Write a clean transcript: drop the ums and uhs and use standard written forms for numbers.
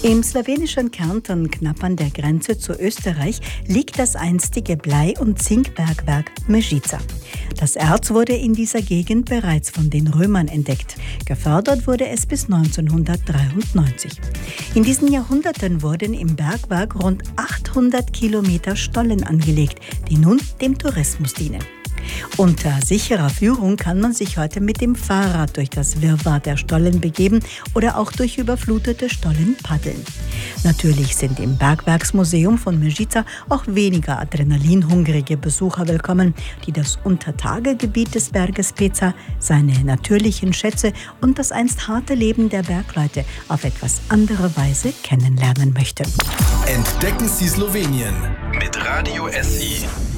Im slowenischen Kärnten, knapp an der Grenze zu Österreich, liegt das einstige Blei- und Zinkbergwerk Mežica. Das Erz wurde in dieser Gegend bereits von den Römern entdeckt. Gefördert wurde es bis 1993. In diesen Jahrhunderten wurden im Bergwerk rund 800 Kilometer Stollen angelegt, die nun dem Tourismus dienen. Unter sicherer Führung kann man sich heute mit dem Fahrrad durch das Wirrwarr der Stollen begeben oder auch durch überflutete Stollen paddeln. Natürlich sind im Bergwerksmuseum von Mežica auch weniger adrenalinhungrige Besucher willkommen, die das Untertagegebiet des Berges Peća, seine natürlichen Schätze und das einst harte Leben der Bergleute auf etwas andere Weise kennenlernen möchten. Entdecken Sie Slowenien mit Radio SI.